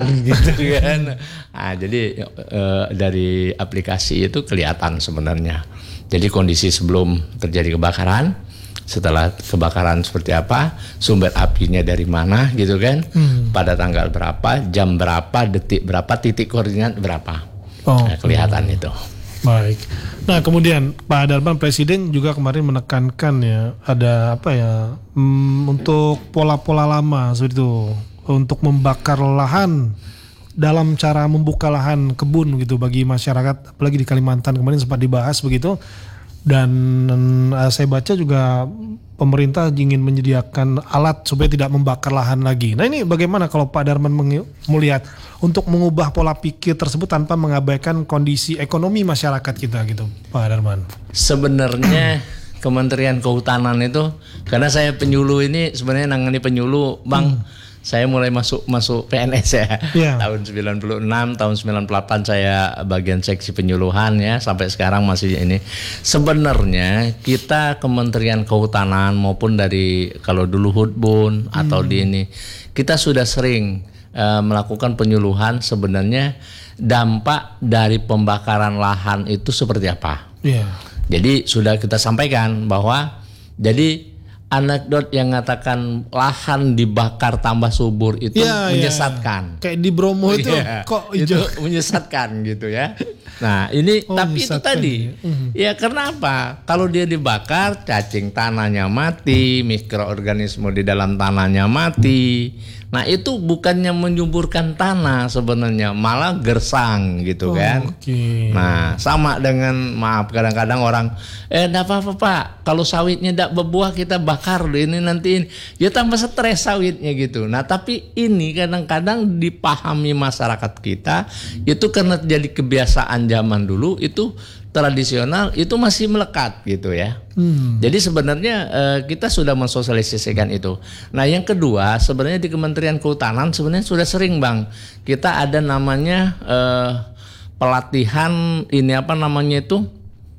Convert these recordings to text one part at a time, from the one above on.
gitu kan. Nah, jadi dari aplikasi itu kelihatan sebenarnya. Jadi kondisi sebelum terjadi kebakaran, setelah kebakaran seperti apa, sumber apinya dari mana gitu kan, pada tanggal berapa, jam berapa, detik berapa, titik koordinat berapa. Nah, kelihatan itu. Baik. Nah, kemudian Pak Darman, Presiden juga kemarin menekankan ya, ada apa ya, untuk pola-pola lama seperti itu, untuk membakar lahan dalam cara membuka lahan kebun gitu bagi masyarakat, apalagi di Kalimantan kemarin sempat dibahas begitu. Dan saya baca juga pemerintah ingin menyediakan alat supaya tidak membakar lahan lagi. Nah, ini bagaimana kalau Pak Darman melihat untuk mengubah pola pikir tersebut tanpa mengabaikan kondisi ekonomi masyarakat kita gitu, Pak Darman? Sebenarnya Kementerian Kehutanan itu, karena saya penyuluh ini sebenarnya nangani penyuluh, Bang. Saya mulai masuk PNS ya. Tahun 96, tahun 98 saya bagian seksi penyuluhan ya, sampai sekarang masih ini. Sebenarnya kita Kementerian Kehutanan maupun dari kalau dulu Hutbun atau di ini, kita sudah sering melakukan penyuluhan sebenarnya dampak dari pembakaran lahan itu seperti apa. Jadi sudah kita sampaikan bahwa jadi anekdot yang mengatakan lahan dibakar tambah subur itu menyesatkan. Kayak di Bromo itu kok itu menyesatkan gitu ya. Nah, ini tapi itu tadi. Ya karena apa? Kalau dia dibakar, cacing tanahnya mati, mikroorganisme di dalam tanahnya mati. Nah, itu bukannya menyuburkan tanah sebenarnya, malah gersang gitu kan. Nah, sama dengan maaf kadang-kadang orang enggak apa-apa Pak, kalau sawitnya enggak berbuah kita bakar ini nanti ini. Ya tambah stres sawitnya gitu. Nah, tapi ini kadang-kadang dipahami masyarakat kita itu karena jadi kebiasaan zaman dulu itu tradisional itu masih melekat gitu ya. Jadi sebenarnya kita sudah mensosialisasikan itu. Nah, yang kedua sebenarnya di Kementerian Kehutanan sebenarnya sudah sering Bang, kita ada namanya pelatihan ini apa namanya itu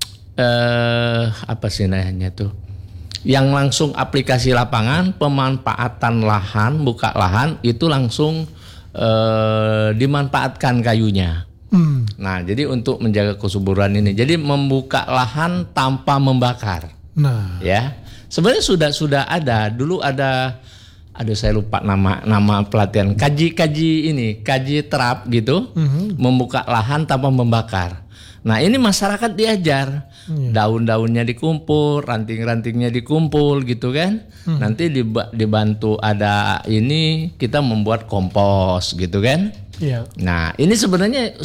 apa sih namanya itu, yang langsung aplikasi lapangan pemanfaatan lahan, buka lahan itu langsung dimanfaatkan kayunya. Nah, jadi untuk menjaga kesuburan ini, jadi membuka lahan tanpa membakar. Nah, ya, sebenarnya sudah ada. Dulu ada, aduh saya lupa nama pelatihan. Kaji terap gitu, membuka lahan tanpa membakar. Nah, ini masyarakat diajar, daun-daunnya dikumpul, ranting-rantingnya dikumpul gitu kan. Nanti dibantu ada ini kita membuat kompos gitu kan. Nah, ini sebenarnya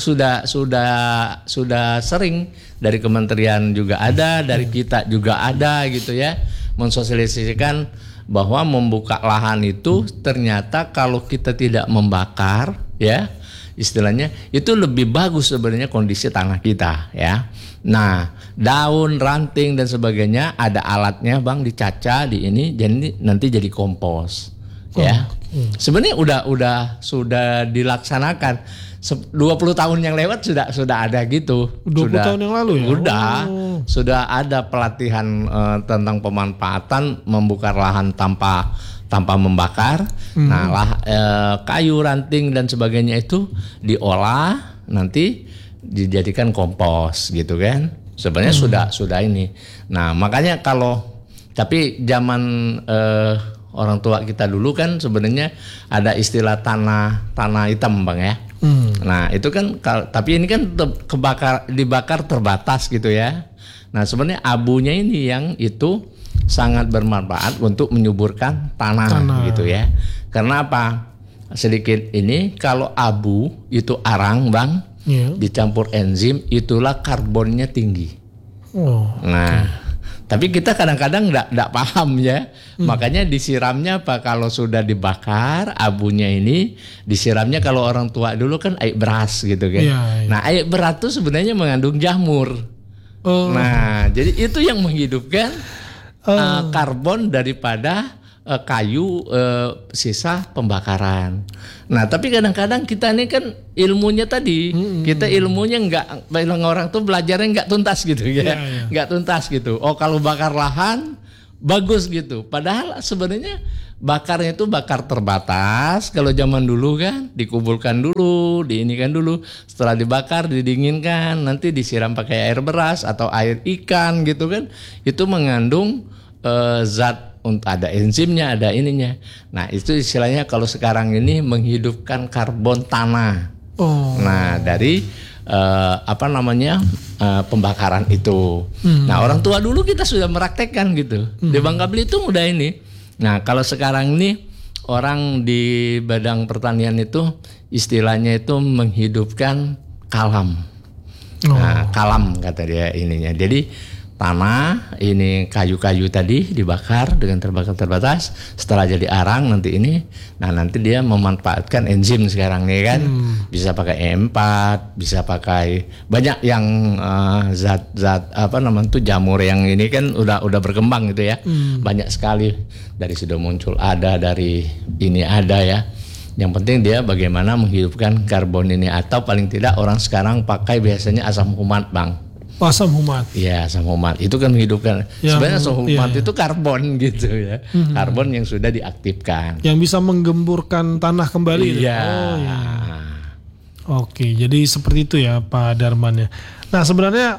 sudah sering dari kementerian juga ada, dari kita juga ada gitu ya, mensosialisasikan bahwa membuka lahan itu ternyata kalau kita tidak membakar ya, istilahnya itu lebih bagus sebenarnya kondisi tanah kita ya. Nah, daun, ranting dan sebagainya ada alatnya Bang, dicaca di ini, jadi nanti jadi kompos ya. Sebenarnya sudah dilaksanakan 20 tahun yang lewat sudah ada gitu. 20 tahun yang lalu ya? Sudah ada pelatihan tentang pemanfaatan membuka lahan tanpa membakar. Nah, kayu, ranting dan sebagainya itu diolah nanti dijadikan kompos gitu kan. Sebenarnya sudah ini. Nah, makanya tapi zaman orang tua kita dulu kan sebenarnya ada istilah tanah hitam Bang ya. Nah, itu kan tapi ini kan dibakar terbatas gitu ya. Nah, sebenarnya abunya ini yang itu sangat bermanfaat untuk menyuburkan tanah gitu ya. Karena apa? Sedikit ini kalau abu itu arang Bang, dicampur enzim itulah karbonnya tinggi. Tapi kita kadang-kadang enggak paham ya. Makanya disiramnya apa kalau sudah dibakar abunya ini disiramnya kalau orang tua dulu kan air beras gitu kan. Nah, air beras itu sebenarnya mengandung jamur. Nah, jadi itu yang menghidupkan karbon daripada kayu sisa pembakaran. Nah, tapi kadang-kadang kita ini kan ilmunya tadi, kita ilmunya enggak, orang tuh belajarnya enggak tuntas gitu ya. Enggak tuntas gitu. Oh, kalau bakar lahan bagus gitu. Padahal sebenarnya bakarnya itu bakar terbatas. Kalau zaman dulu kan dikumpulkan dulu, diinikan dulu, setelah dibakar didinginkan, nanti disiram pakai air beras atau air ikan gitu kan. Itu mengandung zat, untuk ada enzimnya, ada ininya. Nah, itu istilahnya kalau sekarang ini menghidupkan karbon tanah. Nah, dari pembakaran itu. Nah, orang tua dulu kita sudah meraktekkan gitu. Di Bangka Belitung udah ini. Nah, kalau sekarang ini orang di bidang pertanian itu istilahnya itu menghidupkan kalam. Nah, kalam kata dia ininya. Jadi tanah ini kayu-kayu tadi dibakar dengan terbakar terbatas, setelah jadi arang nanti ini, nah nanti dia memanfaatkan enzim sekarang nih kan, bisa pakai E4, bisa pakai banyak yang zat-zat jamur yang ini kan udah berkembang gitu ya, banyak sekali dari sudah muncul, ada dari ini ada ya. Yang penting dia bagaimana menghidupkan karbon ini, atau paling tidak orang sekarang pakai biasanya asam humat, Bang. Asam humat. Iya, asam humat itu kan menghidupkan. Sebenarnya asam humat itu karbon gitu ya. Karbon yang sudah diaktifkan. Yang bisa menggemburkan tanah kembali. Iya. Oke, jadi seperti itu ya Pak Darman ya. Nah, sebenarnya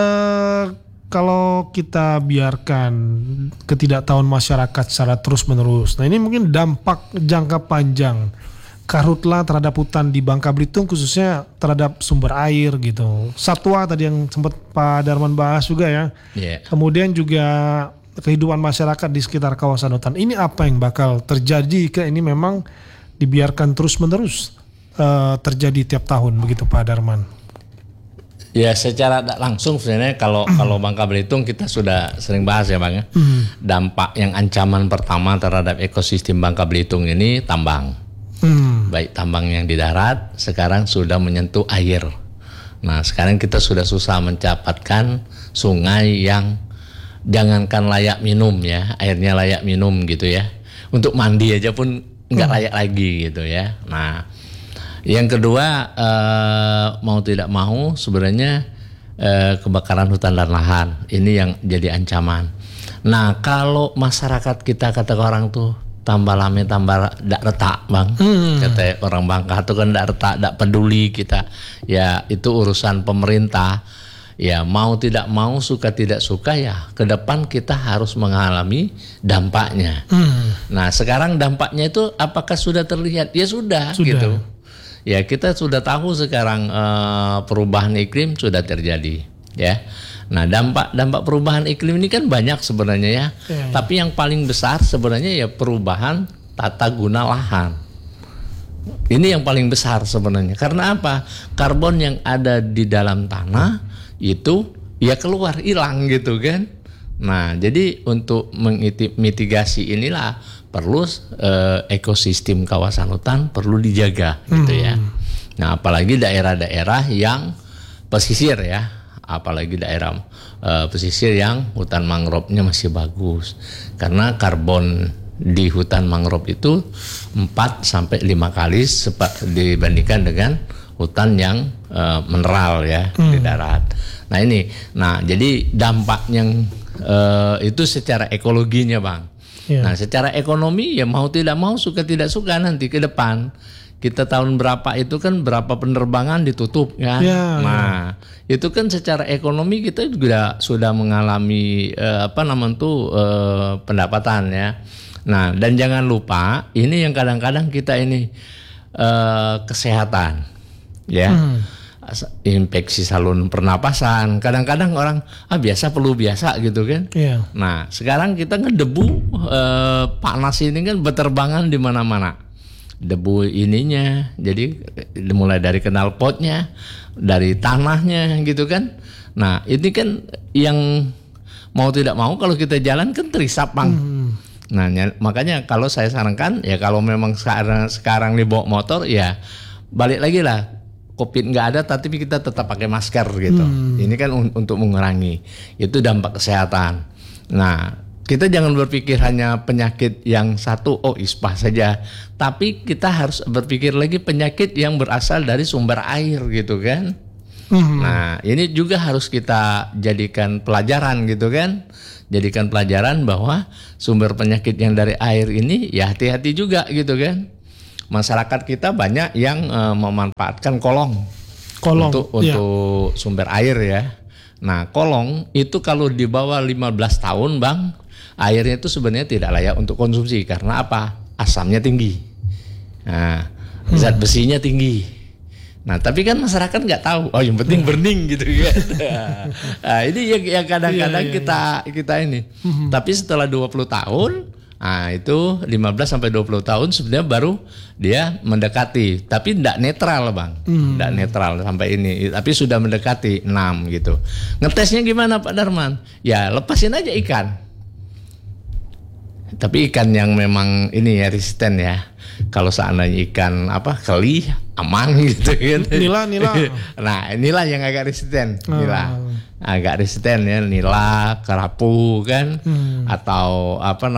kalau kita biarkan ketidaktahuan masyarakat secara terus-menerus. Nah, ini mungkin dampak jangka panjang karhutla terhadap hutan di Bangka Belitung, khususnya terhadap sumber air gitu. Satwa tadi yang sempat Pak Darman bahas juga ya. Kemudian juga kehidupan masyarakat di sekitar kawasan hutan. Ini apa yang bakal terjadi jika ini memang dibiarkan terus-menerus terjadi tiap tahun begitu Pak Darman? Ya, secara langsung sebenarnya kalau Bangka Belitung kita sudah sering bahas ya Bang ya. Dampak yang ancaman pertama terhadap ekosistem Bangka Belitung ini tambang. Baik tambang yang di darat sekarang sudah menyentuh air. Nah, sekarang kita sudah susah mendapatkan sungai yang jangankan layak minum ya, airnya layak minum gitu ya. Untuk mandi aja pun nggak layak lagi gitu ya. Nah, yang kedua mau tidak mau sebenarnya kebakaran hutan dan lahan ini yang jadi ancaman. Nah, kalau masyarakat kita kata orang tuh tambah lama tambah dak retak Bang, kata orang Bangka tuh kan dak retak, dak peduli kita. Ya itu urusan pemerintah. Ya mau tidak mau, suka tidak suka ya ke depan kita harus mengalami dampaknya. Nah sekarang dampaknya itu apakah sudah terlihat? Ya sudah. Gitu. Ya kita sudah tahu sekarang perubahan iklim sudah terjadi ya. Nah dampak perubahan iklim ini kan banyak sebenarnya ya. Tapi yang paling besar sebenarnya ya perubahan tata guna lahan. Ini yang paling besar sebenarnya. Karena apa? Karbon yang ada di dalam tanah itu ya keluar, hilang gitu kan. Nah jadi untuk mitigasi inilah perlu ekosistem kawasan hutan perlu dijaga gitu ya. Nah apalagi daerah-daerah yang pesisir ya. Apalagi daerah pesisir yang hutan mangrove-nya masih bagus. Karena karbon di hutan mangrove itu 4-5 kali dibandingkan dengan hutan yang mineral ya di darat. Nah ini, jadi dampak yang itu secara ekologinya Bang. Nah secara ekonomi ya mau tidak mau, suka tidak suka nanti ke depan. Kita tahun berapa itu kan berapa penerbangan ditutup kan. Itu kan secara ekonomi kita juga sudah mengalami pendapatan ya. Nah dan jangan lupa ini yang kadang-kadang kita ini kesehatan ya. Infeksi saluran pernapasan. Kadang-kadang orang biasa perlu biasa gitu kan. Nah sekarang kita ngedebu panas ini kan berterbangan di mana-mana. Debu ininya, jadi mulai dari knalpotnya, dari tanahnya gitu kan. Nah ini kan yang mau tidak mau kalau kita jalan kan terisap Bang. Nah makanya kalau saya sarankan ya kalau memang sekarang dibawa motor ya balik lagi lah. Covid nggak ada tapi kita tetap pakai masker gitu. Ini kan untuk mengurangi itu dampak kesehatan. Nah kita jangan berpikir hanya penyakit yang satu, ispa saja. Tapi kita harus berpikir lagi penyakit yang berasal dari sumber air gitu kan. Nah, ini juga harus kita jadikan pelajaran gitu kan. Jadikan pelajaran bahwa sumber penyakit yang dari air ini ya hati-hati juga gitu kan. Masyarakat kita banyak yang memanfaatkan kolong untuk sumber air ya. Nah, kolong itu kalau di bawah 15 tahun Bang, airnya itu sebenarnya tidak layak untuk konsumsi. Karena apa? Asamnya tinggi. Nah, zat besinya tinggi. Nah, tapi kan masyarakat nggak tahu. Oh, yang penting burning gitu kan. Nah, ini yang kadang-kadang kita ini. Tapi setelah 20 tahun, nah itu 15 sampai 20 tahun sebenarnya baru dia mendekati. Tapi tidak netral, Bang. Tidak netral sampai ini. Tapi sudah mendekati 6 gitu. Ngetesnya gimana Pak Darman? Ya, lepasin aja ikan. Tapi ikan yang memang ini ya resisten ya. Kalau seandainya ikan keli aman gitu kan. Nila. Nah, inilah yang agak resisten. Nila. Agak resisten ya, nila, kerapu kan. Atau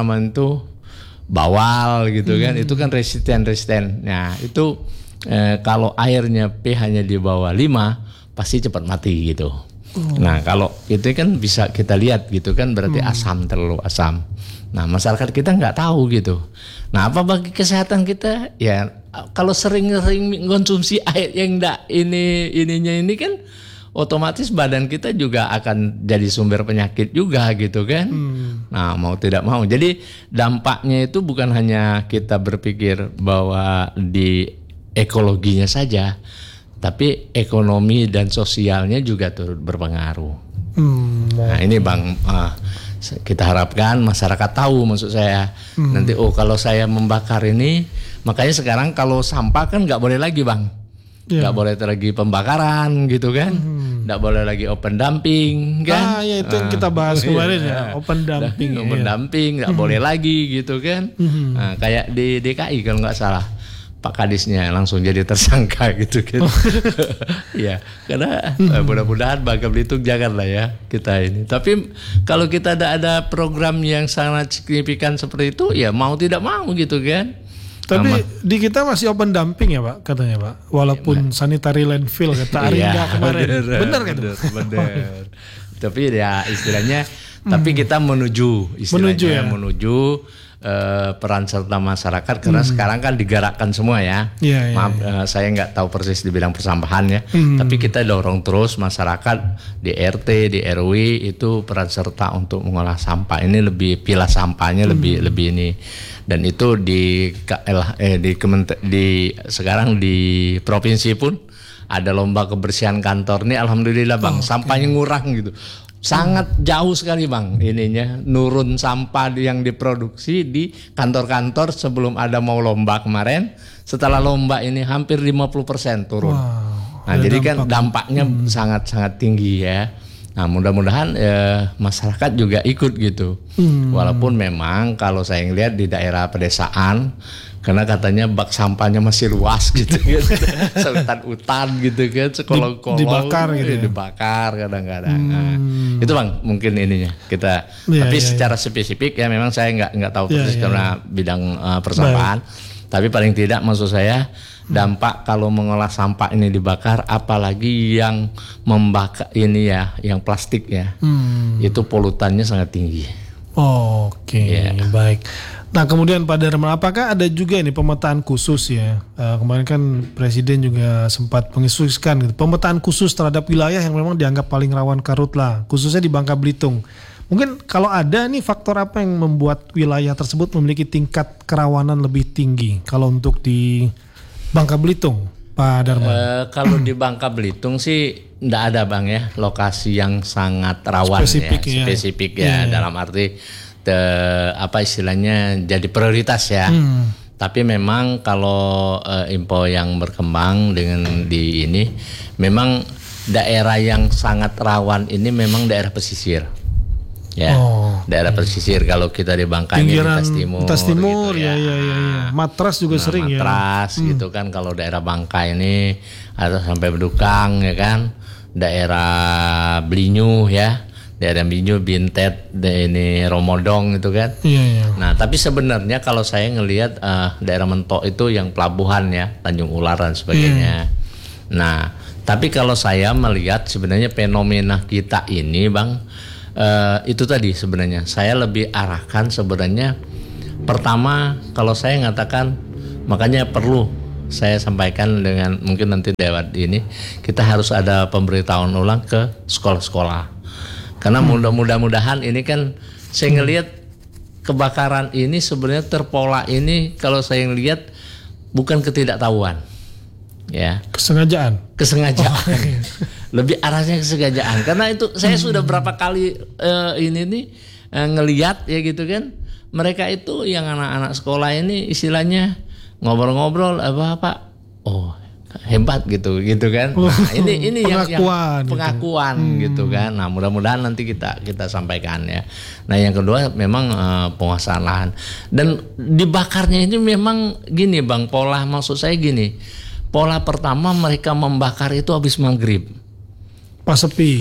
bawal gitu kan. Itu kan resisten. Nah, itu kalau airnya pH-nya di bawah 5 pasti cepat mati gitu. Nah, kalau itu kan bisa kita lihat gitu kan, berarti terlalu asam. Nah, masyarakat kita nggak tahu gitu. Nah, apa bagi kesehatan kita? Ya, kalau sering-sering mengkonsumsi air yang enggak ini kan otomatis badan kita juga akan jadi sumber penyakit juga gitu kan. Nah, mau tidak mau. Jadi dampaknya itu bukan hanya kita berpikir bahwa di ekologinya saja, tapi ekonomi dan sosialnya juga turut berpengaruh. Nah, ini Bang, kita harapkan masyarakat tahu maksud saya. Nanti kalau saya membakar ini, makanya sekarang kalau sampah kan nggak boleh lagi Bang, nggak boleh lagi pembakaran gitu kan, nggak boleh lagi open dumping kan. Ya itu yang kita bahas kemarin ya, open dumping. Open dumping nggak boleh lagi gitu kan. Nah, kayak di DKI kalau nggak salah. Pak Kadisnya langsung jadi tersangka gitu kan. Ya, karena mudah-mudahan Bangka Belitung janganlah ya kita ini. Tapi kalau kita ada program yang sangat signifikan seperti itu, ya mau tidak mau gitu kan. Tapi di kita masih open dumping ya Pak, katanya Pak. Walaupun sanitary landfill kata Arinda kemarin. Benar kan? Benar. Tapi ya istilahnya, tapi kita menuju peran serta masyarakat karena sekarang kan digerakkan semua ya. Maaf, saya nggak tahu persis di bidang persampahan ya. Tapi kita dorong terus masyarakat di RT, di RW itu peran serta untuk mengolah sampah. Ini lebih pilah sampahnya lebih ini. Dan itu sekarang di provinsi pun ada lomba kebersihan kantor nih. Alhamdulillah Bang, sampahnya ngurang gitu. Sangat jauh sekali Bang ininya, nurun sampah yang diproduksi di kantor-kantor sebelum ada mau lomba kemarin. Setelah lomba ini hampir 50% turun. Nah, jadi kan dampaknya sangat-sangat tinggi ya. Nah, mudah-mudahan masyarakat juga ikut gitu. Walaupun memang kalau saya ngelihat di daerah pedesaan, karena katanya bak sampahnya masih luas gitu kan, sehutan-hutan gitu kan, sekolong-kolong dibakar kadang-kadang. Nah, itu Bang mungkin ininya kita. Tapi secara spesifik ya memang saya nggak tahu persis karena bidang persampahan. Tapi paling tidak maksud saya dampak kalau mengolah sampah ini dibakar, apalagi yang membakar ini ya, yang plastik ya, itu polutannya sangat tinggi. Baik. Nah kemudian Pak Darman, apakah ada juga ini pemetaan khusus ya? Kemarin kan Presiden juga sempat menginstruksikan gitu, pemetaan khusus terhadap wilayah yang memang dianggap paling rawan karhutla, khususnya di Bangka Belitung. Mungkin kalau ada nih faktor apa yang membuat wilayah tersebut memiliki tingkat kerawanan lebih tinggi kalau untuk di Bangka Belitung, Pak Darman? Kalau di Bangka Belitung sih enggak ada Bang ya lokasi yang sangat rawan spesifik ya. Dalam arti istilahnya jadi prioritas ya. Tapi memang kalau info yang berkembang dengan di ini, memang daerah yang sangat rawan ini memang daerah pesisir. Ya, daerah pesisir kalau kita di Bangka ini lintas timur gitu, ya. Matras juga sering Matras gitu kan, kalau daerah Bangka ini ada sampai Bedukang ya kan, daerah Blinyu ya, daerah Blinyu, Bintet, ini Romodong gitu kan. Nah, tapi sebenarnya kalau saya ngelihat daerah Mentok itu yang pelabuhan ya, Tanjung Ular dan sebagainya. Nah, Tapi kalau saya melihat sebenarnya fenomena kita ini, Bang, itu tadi sebenarnya saya lebih arahkan sebenarnya pertama kalau saya ngatakan, makanya perlu saya sampaikan dengan mungkin nanti lewat ini kita harus ada pemberitahuan ulang ke sekolah-sekolah. Karena mudah-mudahan ini kan saya ngelihat kebakaran ini sebenarnya terpola ini kalau saya ngelihat bukan ketidaktahuan. Ya. Kesengajaan. Lebih arahnya kesengajaan. Karena itu saya sudah berapa kali ini nih ngelihat ya gitu kan. Mereka itu yang anak-anak sekolah ini istilahnya ngobrol-ngobrol apa oh hebat gitu kan. Nah, ini pengakuan gitu kan. Nah, mudah-mudahan nanti kita sampaikan ya. Nah, yang kedua memang penguasaan lahan. Dan dibakarnya ini memang gini Bang, maksud saya gini. Pola pertama mereka membakar itu habis maghrib. Pas sepi.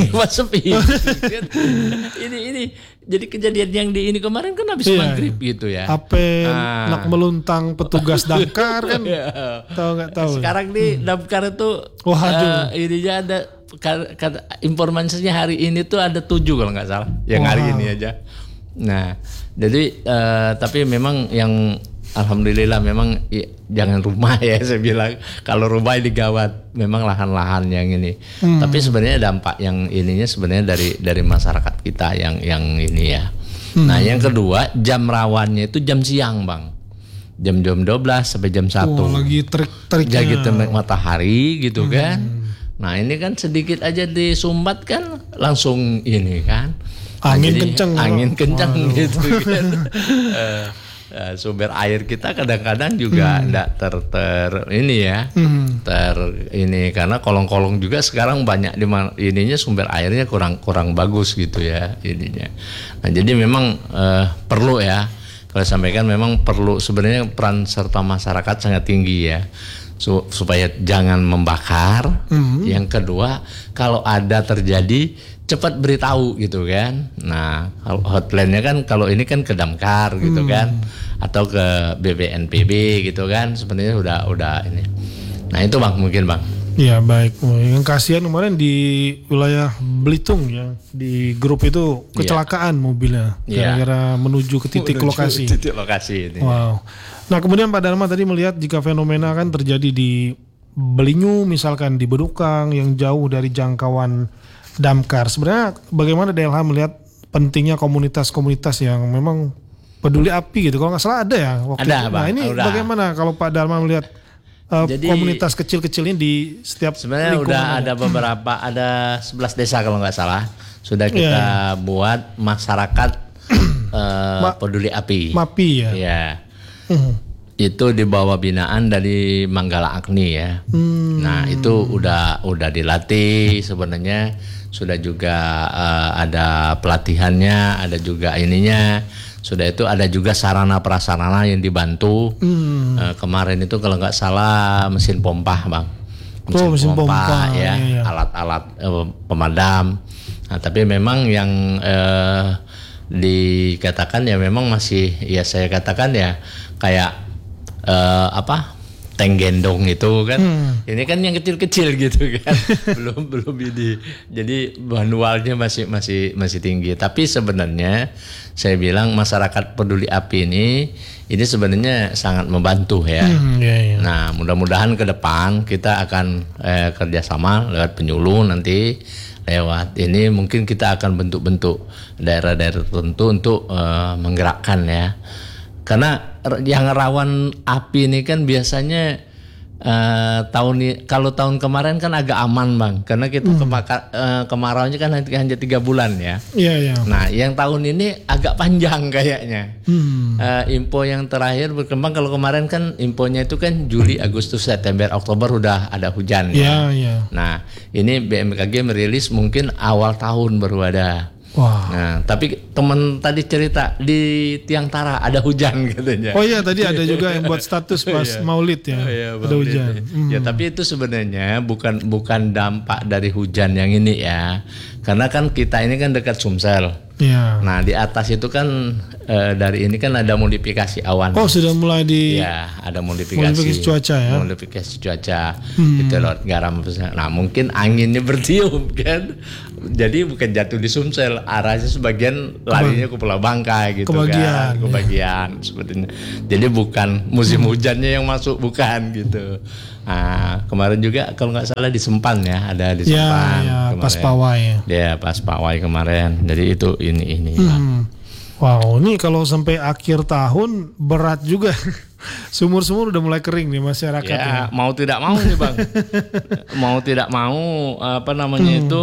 Ini jadi kejadian yang di ini kemarin kan habis maghrib gitu ya. Nak meluntang petugas damkar kan. Tahu. Sekarang nih damkar itu ininya ada informasinya hari ini tuh ada 7 kalau nggak salah. Yang hari ini aja. Nah, jadi tapi memang yang alhamdulillah memang jangan rumah ya saya bilang. Kalau rumah ini gawat, memang lahan-lahan yang ini. Tapi sebenarnya dampak yang ininya sebenarnya dari masyarakat kita yang ini ya. Nah, yang kedua jam rawannya itu jam siang Bang. Jam 12 sampai jam 1. Lagi terik-teriknya. Lagi terik matahari gitu kan. Nah, ini kan sedikit aja disumbat kan langsung ini kan. Angin kencang gitu kan. Sumber air kita kadang-kadang juga enggak ini karena kolong-kolong juga sekarang banyak ininya sumber airnya kurang bagus gitu ya ininya. Nah, jadi memang perlu ya kalau sampaikan memang perlu sebenarnya peran serta masyarakat sangat tinggi ya supaya jangan membakar. Yang kedua kalau ada terjadi cepat beritahu gitu kan. Nah, hotline-nya kan kalau ini kan ke damkar gitu kan atau ke BPNPB gitu kan sebenarnya udah ini. Nah, itu Bang mungkin Bang. Ya baik. Yang kasihan kemarin di wilayah Belitung ya di grup itu kecelakaan mobilnya gara-gara menuju ke titik lokasi. Ini. Wow. Nah, kemudian Pak Dharma tadi melihat jika fenomena kan terjadi di Belinyu misalkan di Bedukang yang jauh dari jangkauan damkar. Sebenarnya bagaimana DLH melihat pentingnya komunitas-komunitas yang memang peduli api gitu. Kalau nggak salah ada ya waktu ada, itu. Nah, ini bagaimana kalau Pak Dharma melihat jadi, komunitas kecil-kecil ini di setiap sebenarnya udah ada beberapa, ada 11 desa kalau nggak salah sudah kita buat masyarakat peduli api. MAPI ya. Ya. Itu di bawah binaan dari Manggala Agni ya. Nah, itu udah dilatih sebenarnya, sudah juga ada pelatihannya, ada juga ininya. Sudah itu ada juga sarana prasarana yang dibantu. Kemarin itu kalau nggak salah mesin pompa Bang. Mesin pompa ya, alat-alat pemadam. Nah, tapi memang yang dikatakan ya memang masih ya saya katakan ya kayak tank gendong itu kan. Ini kan yang kecil-kecil gitu kan. belum ini. Jadi manualnya masih tinggi. Tapi sebenarnya saya bilang masyarakat peduli api ini sebenarnya sangat membantu ya. Nah, mudah-mudahan ke depan kita akan kerjasama lewat penyuluh nanti lewat ini mungkin kita akan bentuk-bentuk daerah-daerah tertentu untuk menggerakkan ya. Karena yang rawan api ini kan biasanya kalau tahun kemarin kan agak aman Bang, karena kita kemarauannya kan hanya 3 bulan ya. Iya. Nah, yang tahun ini agak panjang kayaknya. Info yang terakhir berkembang kalau kemarin kan infonya itu kan Juli, Agustus, September, Oktober udah ada hujan ya. Nah, ini BMKG merilis mungkin awal tahun baru ada. Wah. Nah, tapi teman tadi cerita di Tiang Tara ada hujan katanya. Oh iya, tadi ada juga yang buat status pas Maulid ya. Ada hujan. Ya, tapi itu sebenarnya bukan dampak dari hujan yang ini ya. Karena kan kita ini kan dekat Sumsel. Ya. Nah di atas itu kan dari ini kan ada modifikasi awan. Oh sudah mulai Ya ada modifikasi cuaca ya. Modifikasi cuaca itu lewat garam. Nah mungkin anginnya bertiup kan. Jadi bukan jatuh di Sumsel, arahnya sebagian larinya ke Pulau Bangka gitu kan. Kebagian sepertinya. Jadi bukan musim hujannya yang masuk, bukan gitu. Nah, kemarin juga kalau nggak salah di Sempan ya, ada di Sempan. Ya, pas pawai. Ya, pas pawai kemarin. Jadi itu ini. Wow, ini kalau sampai akhir tahun berat juga. Sumur-sumur udah mulai kering nih masyarakat. Ya, mau tidak mau nih Bang. Mau tidak mau itu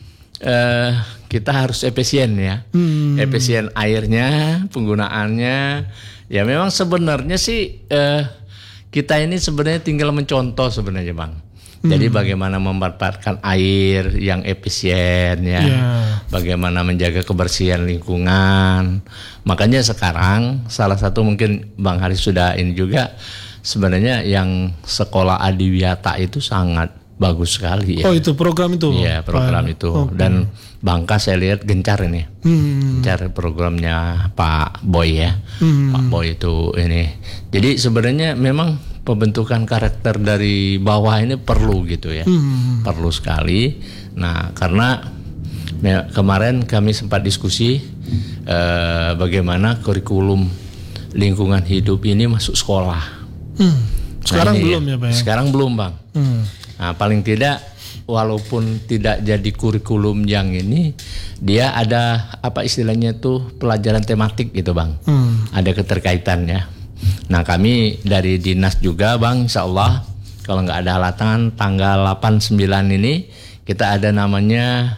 kita harus efisien ya. Efisien airnya, penggunaannya. Ya memang sebenarnya sih kita ini sebenarnya tinggal mencontoh sebenarnya Bang. Jadi bagaimana memanfaatkan air yang efisien ya. Bagaimana menjaga kebersihan lingkungan. Makanya sekarang salah satu mungkin Bang Haris sudah ini juga, sebenarnya yang sekolah adiwiyata itu sangat bagus sekali ya. Oh itu program itu? Iya program itu. Okay. Dan Bangka saya lihat gencar ini. Gencar programnya Pak Boy ya. Pak Boy itu ini. Jadi sebenarnya memang pembentukan karakter dari bawah ini perlu gitu ya. Perlu sekali. Nah karena kemarin kami sempat diskusi bagaimana kurikulum lingkungan hidup ini masuk sekolah. Sekarang belum ya Pak ya? Sekarang belum Bang. Nah paling tidak walaupun tidak jadi kurikulum yang ini, dia ada apa istilahnya tuh pelajaran tematik gitu Bang. Ada keterkaitannya. Nah kami dari dinas juga Bang, insya Allah kalau nggak ada halangan tanggal 8-9 ini kita ada namanya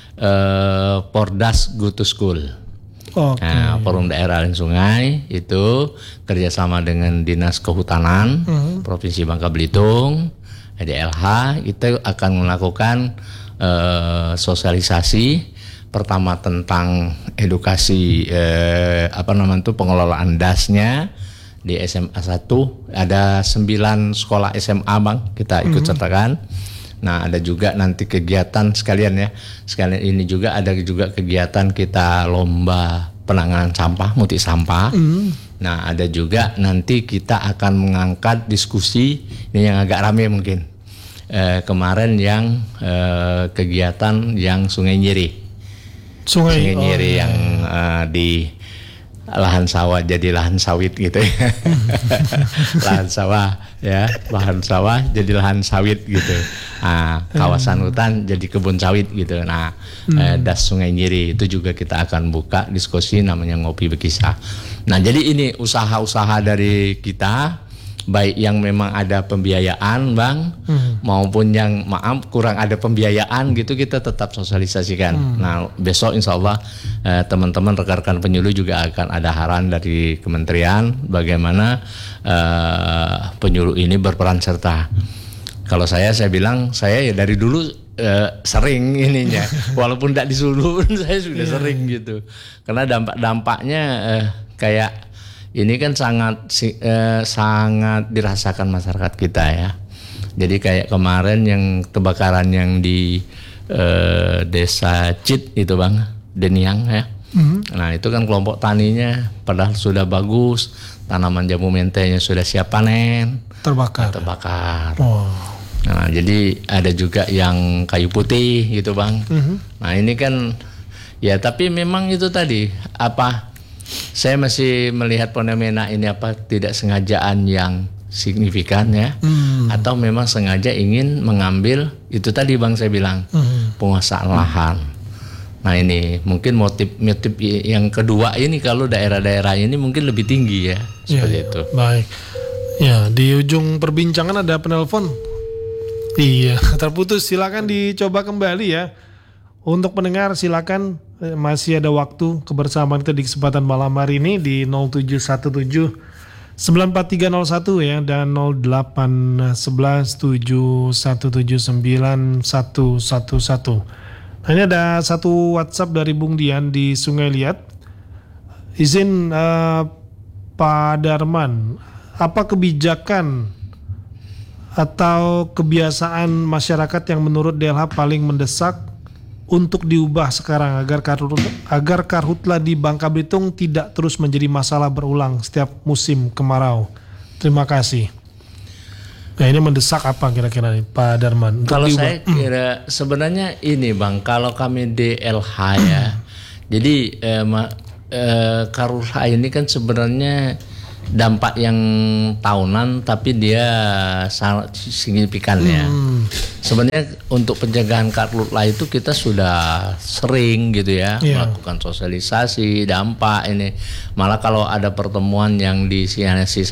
Pordas Go to School. Okay. Nah, Forum Daerah Aliran Sungai itu kerjasama dengan Dinas Kehutanan Provinsi Bangka Belitung, DLH, itu akan melakukan sosialisasi pertama tentang edukasi pengelolaan dasnya di SMA 1. Ada 9 sekolah SMA Bang kita ikut sertakan. Nah ada juga nanti kegiatan sekalian ya, sekalian ini juga ada juga kegiatan kita lomba penanganan sampah, mutik sampah. Nah ada juga nanti kita akan mengangkat diskusi ini yang agak ramai mungkin. Kemarin yang kegiatan yang Sungai Nyeri. Sungai Nyeri yang di lahan sawah jadi lahan sawit gitu ya. Lahan sawah ya, lahan sawah jadi lahan sawit gitu. Nah, kawasan hutan jadi kebun sawit gitu. Nah, das Sungai Nyeri itu juga kita akan buka diskusi namanya Ngopi Berkisah. Nah, jadi ini usaha-usaha dari kita, baik yang memang ada pembiayaan Bang, maupun yang kurang ada pembiayaan gitu, kita tetap sosialisasikan. Nah besok insya Allah teman-teman rekan-rekan penyuluh juga akan ada arahan dari kementerian bagaimana penyuluh ini berperan serta. Kalau saya bilang saya ya dari dulu sering ininya, walaupun tidak disuruh saya sudah sering gitu, karena dampak-dampaknya kayak ini kan sangat dirasakan masyarakat kita ya. Jadi kayak kemarin yang kebakaran yang di desa Cit itu Bang, Deniang ya. Nah itu kan kelompok taninya padahal sudah bagus, tanaman jambu mentenya sudah siap panen, terbakar. Nah jadi ada juga yang kayu putih gitu Bang. Nah ini kan ya, tapi memang itu tadi saya masih melihat fenomena ini tidak sengajaan yang signifikan ya, atau memang sengaja ingin mengambil itu tadi Bang saya bilang penguasaan lahan. Nah ini mungkin motif yang kedua ini kalau daerah-daerah ini mungkin lebih tinggi ya seperti itu. Baik. Ya di ujung perbincangan ada penelpon. Iya terputus, silakan dicoba kembali ya. Untuk pendengar silakan, masih ada waktu kebersamaan kita di kesempatan malam hari ini di 0717 94301 ya, dan 0811 7179 111. Nah ini ada satu WhatsApp dari Bung Dian di Sungai Liat. Izin Pak Darman, apa kebijakan atau kebiasaan masyarakat yang menurut DLH paling mendesak untuk diubah sekarang agar karhutla di Bangka Belitung tidak terus menjadi masalah berulang setiap musim kemarau? Terima kasih. Nah, ini mendesak apa kira-kira nih Pak Darman? Kalau saya kira sebenarnya ini Bang, kalau kami DLH ya, jadi karhutla ini kan sebenarnya dampak yang tahunan tapi dia sangat signifikan ya. Sebenarnya untuk pencegahan karhutla itu kita sudah sering gitu ya melakukan sosialisasi dampak ini. Malah kalau ada pertemuan yang di si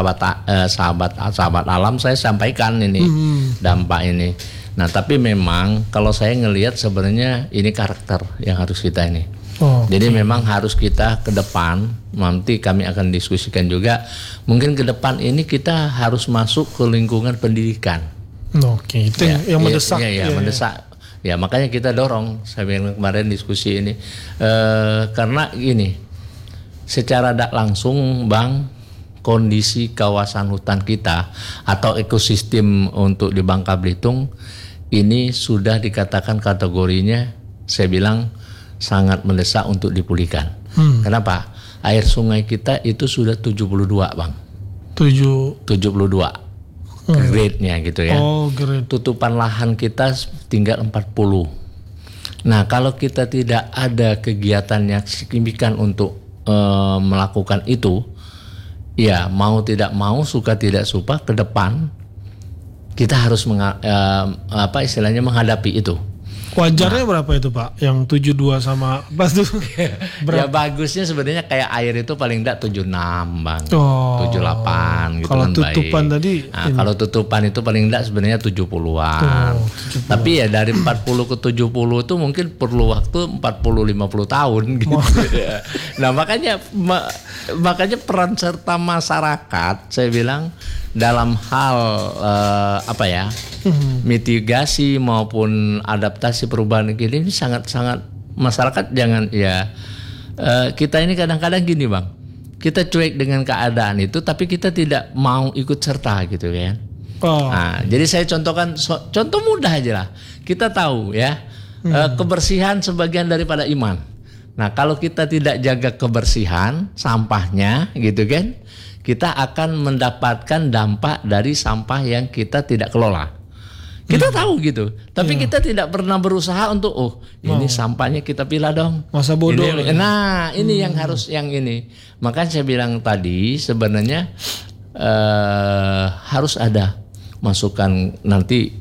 sahabat alam saya sampaikan ini dampak ini. Nah, tapi memang kalau saya ngelihat sebenarnya ini karakter yang harus kita ini. Jadi memang harus kita ke depan, nanti kami akan diskusikan juga, mungkin ke depan ini kita harus masuk ke lingkungan pendidikan. Itu yang mendesak. Mendesak. Ya, makanya kita dorong, saya bilang kemarin diskusi ini, karena gini, secara tidak langsung Bang, kondisi kawasan hutan kita atau ekosistem untuk di Bangka Belitung ini sudah dikatakan kategorinya, saya bilang sangat mendesak untuk dipulihkan. Kenapa? Air sungai kita itu sudah 72 Bang. 72 grade-nya gitu ya. Grade. Tutupan lahan kita tinggal 40. Nah, kalau kita tidak ada kegiatan yang signifikan untuk melakukan itu, ya mau tidak mau, suka tidak suka, ke depan kita harus menghadapi itu. Wajarnya berapa itu Pak? Yang 72 sama pas tuh? Ya bagusnya sebenarnya kayak air itu paling enggak 76 Bang. 78 gitu kalau kan tutupan baik. Tadi kalau tutupan itu paling enggak sebenarnya 70-an. 70. Tapi ya dari 40 ke 70 itu mungkin perlu waktu 40-50 tahun gitu. Nah, makanya peran serta masyarakat saya bilang dalam hal mitigasi maupun adaptasi perubahan iklim ini sangat-sangat, masyarakat jangan kita ini kadang-kadang gini Bang, kita cuek dengan keadaan itu tapi kita tidak mau ikut serta gitu kan. Nah, jadi saya contohkan contoh mudah aja lah, kita tahu ya kebersihan sebagian daripada iman. Nah, kalau kita tidak jaga kebersihan sampahnya gitu kan, kita akan mendapatkan dampak dari sampah yang kita tidak kelola. Kita tahu gitu, tapi kita tidak pernah berusaha untuk ini sampahnya kita pilah dong. Masa bodoh. Ini yang harus yang ini. Makanya saya bilang tadi sebenarnya harus ada masukan nanti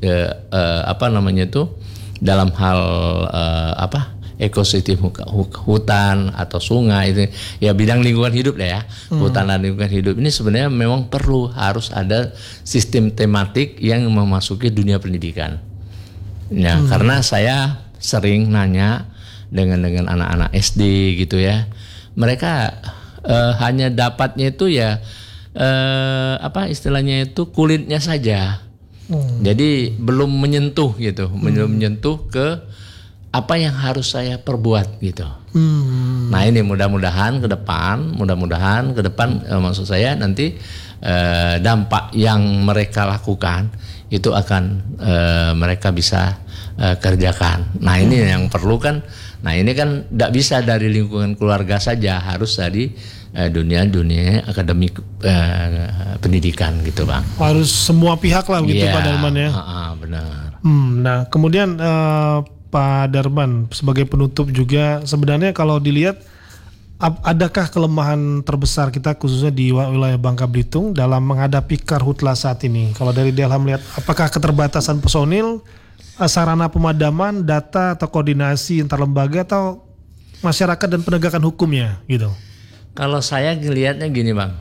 dalam hal ekosistem hutan atau sungai itu ya, bidang lingkungan hidup lah ya. Hutan dan lingkungan hidup ini sebenarnya memang harus ada sistem tematik yang memasuki dunia pendidikan. Ya, karena saya sering nanya dengan anak-anak SD gitu ya. Mereka hanya dapatnya itu ya istilahnya itu kulitnya saja. Jadi belum menyentuh gitu, belum menyentuh ke apa yang harus saya perbuat gitu. Nah, ini mudah-mudahan ke depan maksud saya nanti dampak yang mereka lakukan itu akan mereka bisa kerjakan. Nah, ini yang perlu kan. Nah, ini kan tidak bisa dari lingkungan keluarga saja, harus dari dunia akademik pendidikan gitu Bang. Harus semua pihak lah gitu Pak Darman ya. Benar. Nah, kemudian Pak Darman sebagai penutup juga, sebenarnya kalau dilihat adakah kelemahan terbesar kita khususnya di wilayah Bangka Belitung dalam menghadapi karhutla saat ini? Kalau dari DLH melihat apakah keterbatasan personil, sarana pemadaman, data atau koordinasi antar lembaga atau masyarakat dan penegakan hukumnya gitu? Kalau saya ngelihatnya gini Bang,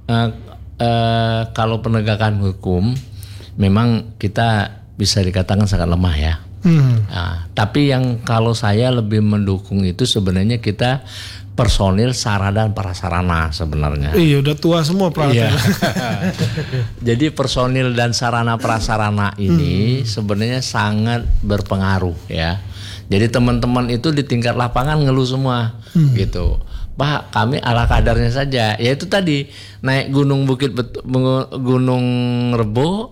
kalau penegakan hukum memang kita bisa dikatakan sangat lemah ya. Nah, tapi yang kalau saya lebih mendukung itu sebenarnya kita personil, sarana dan prasarana sebenarnya. Iya, udah tua semua peralatan. Jadi personil dan sarana prasarana ini sebenarnya sangat berpengaruh ya. Jadi teman-teman itu di tingkat lapangan ngeluh semua gitu. Pak, kami ala kadarnya saja. Ya itu tadi naik Gunung Rebo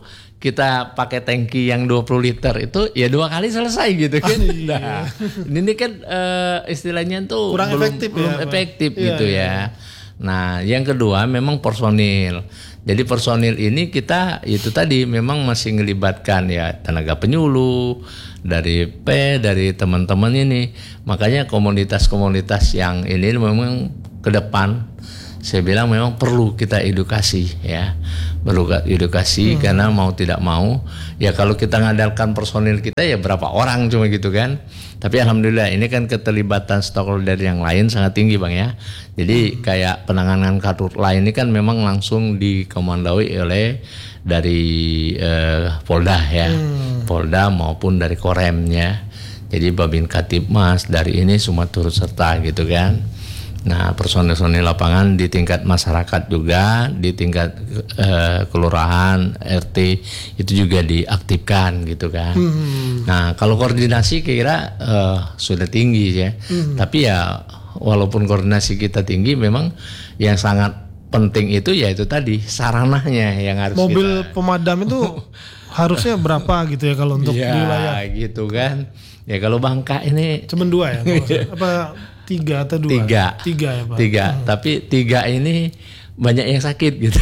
kita pakai tangki yang 20 liter itu ya 2 kali selesai gitu kan. Nah, ini kan istilahnya tuh kurang belum efektif gitu ya. Nah, yang kedua memang personil. Jadi personil ini kita itu tadi memang masih ngelibatkan ya tenaga penyuluh dari teman-teman ini. Makanya komunitas-komunitas yang ini memang ke depan saya bilang memang perlu kita edukasi ya. Perlu edukasi karena mau tidak mau ya kalau kita ngandalkan personil kita ya berapa orang cuma gitu kan. Tapi alhamdulillah ini kan keterlibatan stakeholder yang lain sangat tinggi Bang ya. Jadi kayak penanganan karhutla ini kan memang langsung dikomandoi oleh dari Polda ya. Polda maupun dari Koremnya. Jadi Babin Katibmas dari ini semua turut serta gitu kan. Nah, personil lapangan di tingkat masyarakat juga, di tingkat kelurahan, RT itu juga diaktifkan gitu kan. Nah, kalau koordinasi kira sudah tinggi ya. Tapi ya walaupun koordinasi kita tinggi, memang yang sangat penting itu ya itu tadi sarananya yang harus mobil pemadam itu harusnya berapa gitu ya kalau untuk di wilayah gitu kan. Ya kalau Bangka ini cuma 2 ya, apa 3 atau 2? 3 ya Pak. 3, tapi 3 ini banyak yang sakit gitu.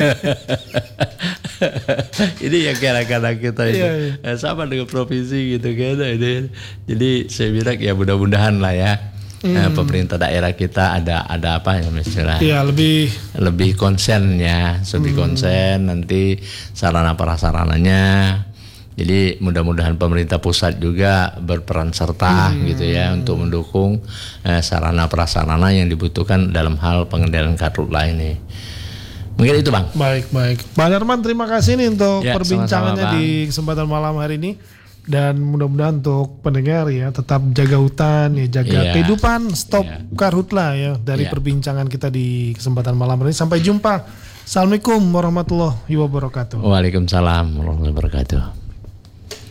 Ini yang kadang-kadang kita itu sama dengan provinsi gitu kan. Jadi saya bilang ya mudah-mudahan lah ya pemerintah daerah kita ada apa ya misalnya? Iya lebih konsen ya, lebih konsen nanti sarana prasarananya. Jadi mudah-mudahan pemerintah pusat juga berperan serta gitu ya untuk mendukung sarana prasarana yang dibutuhkan dalam hal pengendalian karhutla ini. Mungkin itu Bang. Baik. Bang Darman terima kasih nih untuk perbincangannya sama-sama, di kesempatan malam hari ini. Dan mudah-mudahan untuk pendengar ya tetap jaga hutan ya, jaga kehidupan, stop karhutla ya dari perbincangan kita di kesempatan malam hari ini. Sampai jumpa. Assalamualaikum warahmatullahi wabarakatuh. Waalaikumsalam warahmatullahi wabarakatuh.